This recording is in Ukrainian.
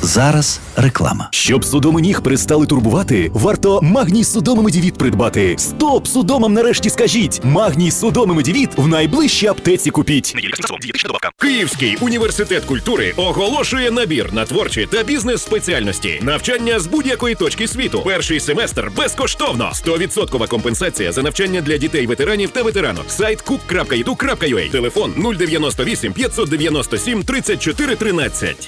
Зараз реклама. Щоб судоми ніг перестали турбувати, варто Магній Судоми Медівіт придбати. Стоп судомам нарешті скажіть! Магній Судоми Медівіт в найближчій аптеці купіть. Київський університет культури оголошує набір на творчі та бізнес-спеціальності. Навчання з будь-якої точки світу. Перший семестр безкоштовно. 100% компенсація за навчання для дітей-ветеранів та ветеранок. Сайт cook.edu.ua. Телефон 098 597 34 13.